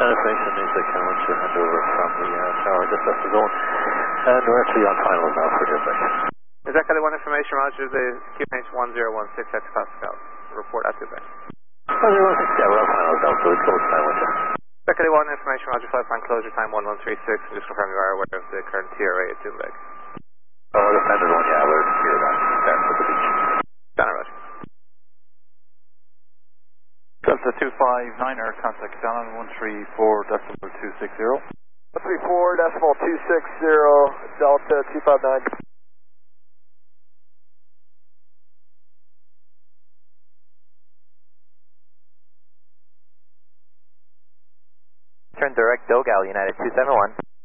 information is the camera to hand over from the tower just left the zone. And we're actually on final now for dispatch. Is that Kelly 1 information, roger, the QNH 1016 hectopascal. Report at Dubai. Yeah, we're on final now, so it's close time window. Kelly 1 information, roger, flight plan closure time 1136, and just confirm you are aware of the current TRA at Dubai. Oh, the standard one, yeah, we're here about there for the beach. Done, roger. Delta 259er, contact Shannon 134.260. 134.260, Delta 259. Turn direct Dogal, United 271.